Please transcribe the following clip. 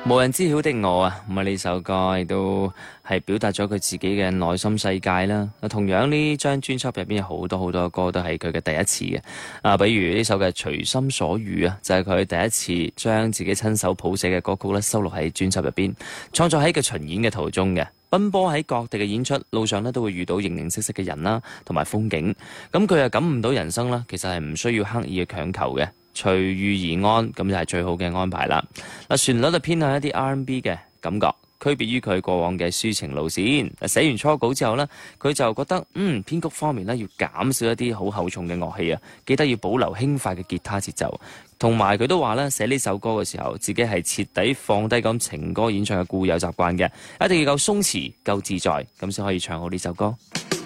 無人知曉的我啊，咁啊呢首歌亦都係表達咗佢自己嘅內心世界啦。同樣呢張專輯入邊有好多嘅歌都係佢嘅第一次嘅。比如呢首嘅隨心所欲啊，就係佢第一次將自己親手譜寫嘅歌曲咧收錄喺專輯入邊，創作喺佢巡演嘅途中嘅。奔波喺各地嘅演出路上咧，都會遇到形形色色嘅人啦，同埋風景。咁佢又感悟到人生啦，其實係唔需要刻意嘅強求嘅。隨遇而安，咁就係最好嘅安排啦。旋律就偏向一啲 R&B 嘅感覺，區別於佢過往嘅抒情路線。寫完初稿之後呢，佢就覺得編曲方面呢要減少一啲好厚重嘅樂器啊，記得要保留輕快嘅吉他節奏。同埋佢都話咧，寫呢首歌嘅時候，自己係徹底放低咁情歌演唱嘅固有習慣嘅，一定要夠鬆弛、夠自在，咁先可以唱好呢首歌。